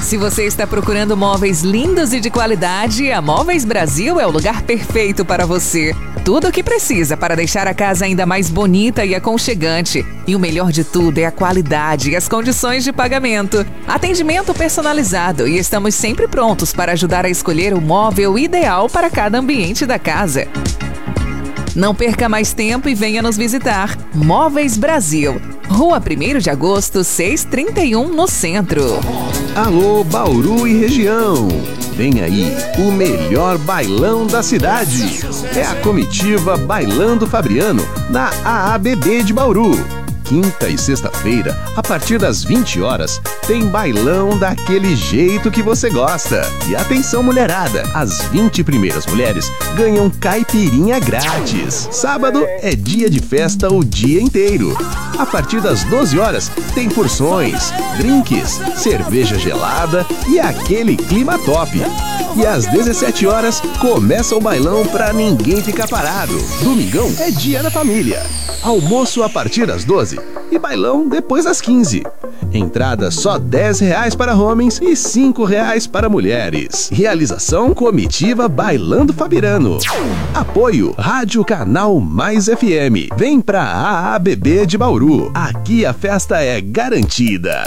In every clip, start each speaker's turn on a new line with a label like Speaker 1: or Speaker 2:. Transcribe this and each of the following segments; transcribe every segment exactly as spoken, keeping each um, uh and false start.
Speaker 1: Se você está procurando móveis lindos e de qualidade, a Móveis Brasil é o lugar perfeito para você. Tudo o que precisa para deixar a casa ainda mais bonita e aconchegante. E o melhor de tudo é a qualidade e as condições de pagamento. Atendimento personalizado e estamos sempre prontos para ajudar a escolher o móvel ideal para cada ambiente da casa. Não perca mais tempo e venha nos visitar. Móveis Brasil, Rua primeiro de agosto, seiscentos e trinta e um, no centro.
Speaker 2: Alô, Bauru e região! Vem aí o melhor bailão da cidade. É a comitiva Bailando Fabriano, na A A B B de Bauru. Quinta e sexta-feira, a partir das vinte horas, tem bailão daquele jeito que você gosta. E atenção, mulherada, as vinte primeiras mulheres ganham caipirinha grátis. Sábado é dia de festa o dia inteiro. A partir das doze horas, tem porções, drinks, cerveja gelada e aquele clima top. E às dezessete horas, começa o bailão pra ninguém ficar parado. Domingão é dia da família. Almoço a partir das doze e bailão depois das quinze. Entrada só dez reais para homens e cinco reais para mulheres. Realização Comitiva Bailando Fabriano. Apoio Rádio Canal Mais F M. Vem pra A A B B de Bauru. Aqui a festa é garantida.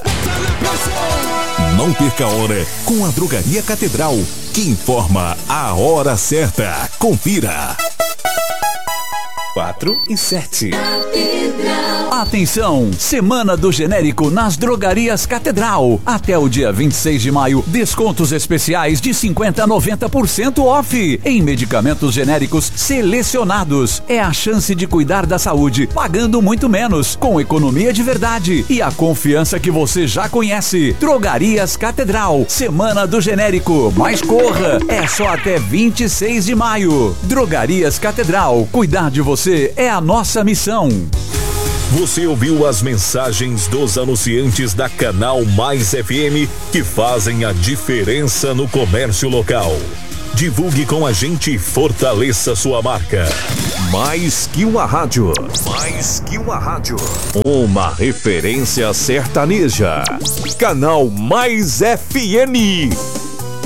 Speaker 3: Não perca a hora com a Drogaria Catedral, que informa a hora certa. Confira. quatro e sete.
Speaker 4: Atenção! Semana do Genérico nas Drogarias Catedral. Até o dia vinte e seis de maio, descontos especiais de cinquenta a noventa por cento off em medicamentos genéricos selecionados. É a chance de cuidar da saúde, pagando muito menos, com economia de verdade e a confiança que você já conhece. Drogarias Catedral, Semana do Genérico. Mas corra! É só até vinte e seis de maio. Drogarias Catedral, cuidar de você é a nossa missão.
Speaker 3: Você ouviu as mensagens dos anunciantes da Canal Mais F M que fazem a diferença no comércio local. Divulgue com a gente e fortaleça sua marca.
Speaker 2: Mais que uma rádio.
Speaker 3: Mais que uma rádio.
Speaker 2: Uma referência sertaneja. Canal Mais F M.